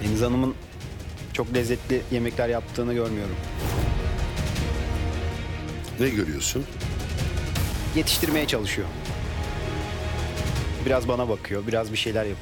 Deniz Hanım'ın çok lezzetli yemekler yaptığını görmüyorum. Ne görüyorsun? Yetiştirmeye çalışıyor. Biraz bana bakıyor, biraz bir şeyler yapıyor.